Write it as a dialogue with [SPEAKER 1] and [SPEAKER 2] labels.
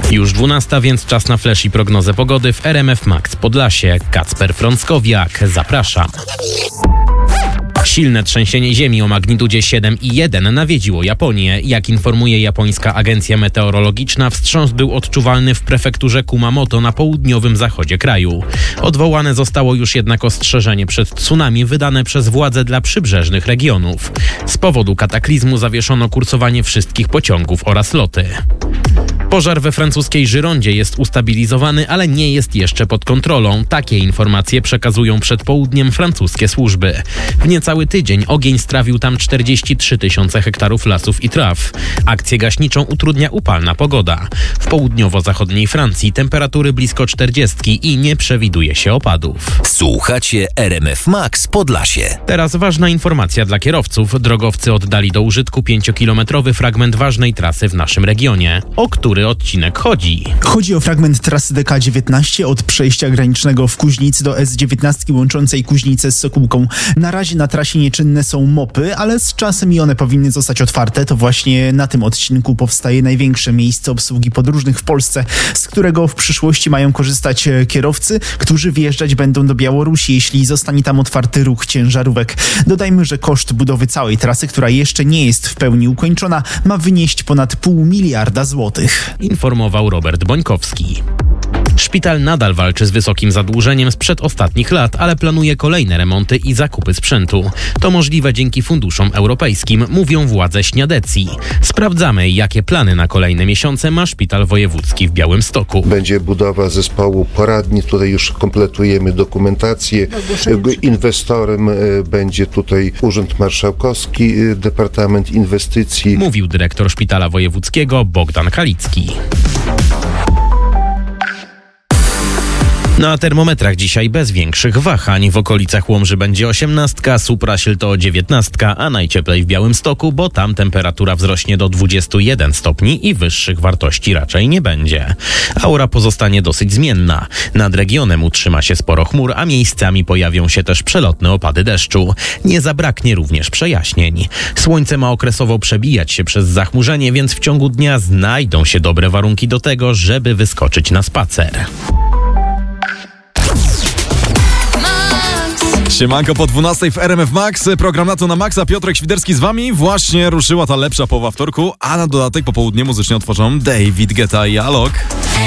[SPEAKER 1] Już 12, więc czas na flash i prognozę pogody w RMF Max Podlasie. Kacper Frąckowiak, zapraszam. Silne trzęsienie ziemi o magnitudzie 7,1 nawiedziło Japonię. Jak informuje japońska agencja meteorologiczna, wstrząs był odczuwalny w prefekturze Kumamoto na południowym zachodzie kraju. Odwołane zostało już jednak ostrzeżenie przed tsunami wydane przez władze dla przybrzeżnych regionów. Z powodu kataklizmu zawieszono kursowanie wszystkich pociągów oraz loty. Pożar we francuskiej Girondzie jest ustabilizowany, ale nie jest jeszcze pod kontrolą. Takie informacje przekazują przed południem francuskie służby. W niecały tydzień ogień strawił tam 43 000 hektarów lasów i traw. Akcję gaśniczą utrudnia upalna pogoda. W południowo-zachodniej Francji temperatury blisko 40 i nie przewiduje się opadów.
[SPEAKER 2] Słuchacie RMF Max Podlasie.
[SPEAKER 1] Teraz ważna informacja dla kierowców. Drogowcy oddali do użytku 5-kilometrowy fragment ważnej trasy w naszym regionie. O który odcinek chodzi?
[SPEAKER 3] Chodzi o fragment trasy DK19 od przejścia granicznego w Kuźnicy do S19 łączącej Kuźnicę z Sokółką. Na razie na trasie nieczynne są mopy, ale z czasem i one powinny zostać otwarte. To właśnie na tym odcinku powstaje największe miejsce obsługi podróżnych w Polsce, z którego w przyszłości mają korzystać kierowcy, którzy wjeżdżać będą do Białorusi, jeśli zostanie tam otwarty ruch ciężarówek. Dodajmy, że koszt budowy całej trasy, która jeszcze nie jest w pełni ukończona, ma wynieść ponad 500 miliarda złotych.
[SPEAKER 1] Informował Robert Bońkowski. Szpital nadal walczy z wysokim zadłużeniem sprzed ostatnich lat, ale planuje kolejne remonty i zakupy sprzętu. To możliwe dzięki funduszom europejskim, mówią władze Śniadecji. Sprawdzamy, jakie plany na kolejne miesiące ma Szpital Wojewódzki w Białymstoku.
[SPEAKER 4] Będzie budowa zespołu poradni, tutaj już kompletujemy dokumentację. Inwestorem będzie tutaj Urząd Marszałkowski, Departament Inwestycji.
[SPEAKER 1] Mówił dyrektor Szpitala Wojewódzkiego Bogdan Kalicki. Na termometrach dzisiaj bez większych wahań. W okolicach Łomży będzie 18, Supraśl to 19, a najcieplej w Białymstoku, bo tam temperatura wzrośnie do 21 stopni i wyższych wartości raczej nie będzie. Aura pozostanie dosyć zmienna. Nad regionem utrzyma się sporo chmur, a miejscami pojawią się też przelotne opady deszczu. Nie zabraknie również przejaśnień. Słońce ma okresowo przebijać się przez zachmurzenie, więc w ciągu dnia znajdą się dobre warunki do tego, żeby wyskoczyć na spacer.
[SPEAKER 5] Siemanko, po 12 w RMF Max, program Na to na Maxa, Piotrek Świderski z wami. Właśnie ruszyła ta lepsza połowa wtorku, a na dodatek po południu muzycznie otworzą David Guetta i Alok.